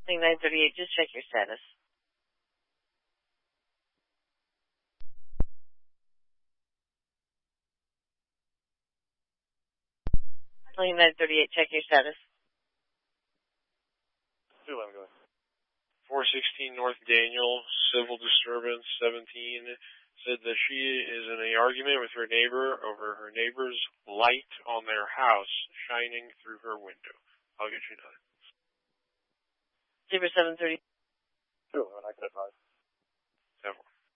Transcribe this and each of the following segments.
Thing 938, just check your status. Thing 938, check your status. 211, go ahead. 416 North Daniel, civil disturbance 17, said that she is in an argument with her neighbor over her neighbor's light on their house shining through her window. I'll get you another. Zebra 730. 211, I can advise. 7.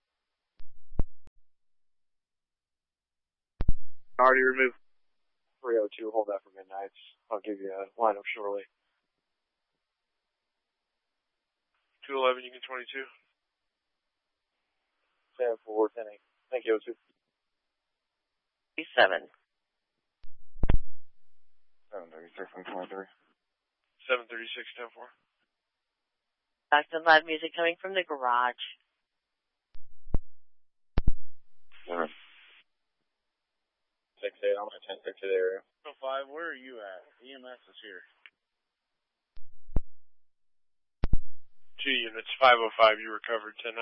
Already removed 302, hold that for midnight. I'll give you a lineup shortly. 211, you can 22. 10-4, 10-8. Thank you, 02. 7. 736 from 23. 736, 10-4. Back to live music coming from the garage. 6-8, I'm at 10-6 to the area. 5, where are you at? EMS is here. 2 units, 505, you recovered 10-9.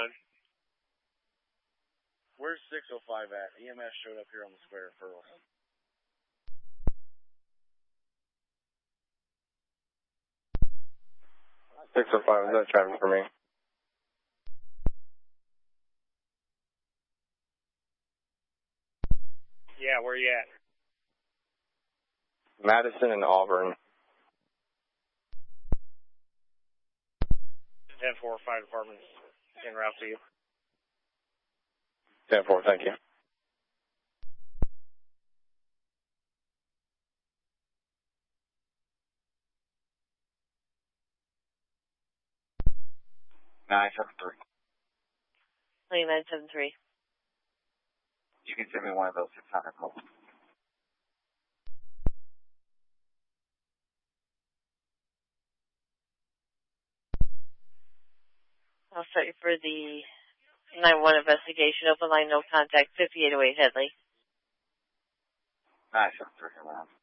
Where's 605 at? EMS showed up here on the square in Pearl. 605, is that traffic for me? Yeah, where you at? Madison and Auburn. 10-4, 5 departments en route to you. 10-4, thank you. Nine 7-3. 973. You can send me one of those 600 calls. I'll start you for the 9-1 investigation. Open line, no contact, 5808 Headley. 973,